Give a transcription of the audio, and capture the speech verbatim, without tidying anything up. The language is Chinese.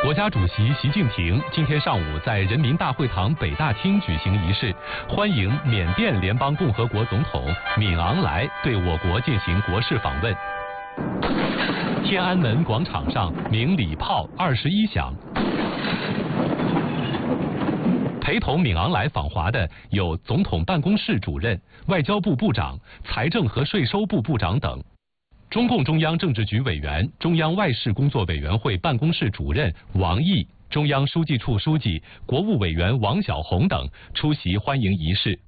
国家主席习近平今天上午在人民大会堂北大厅举行仪式，欢迎缅甸联邦共和国总统敏昂莱对我国进行国事访问。天安门广场上鸣礼炮二十一响。陪同敏昂莱访华的有总统办公室主任、外交部部长、财政和税收部部长等。中共中央政治局委员、中央外事工作委员会办公室主任王毅、中央书记处书记、国务委员王晓红等出席欢迎仪式。